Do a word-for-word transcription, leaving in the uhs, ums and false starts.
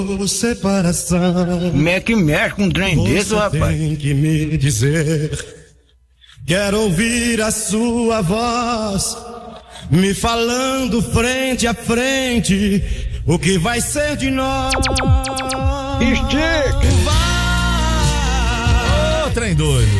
separação. Como é que mexe com um trem desse, rapaz? Tem que me dizer. Quero ouvir a sua voz me falando frente a frente o que vai ser de nós. Estica! Ô, trem doido.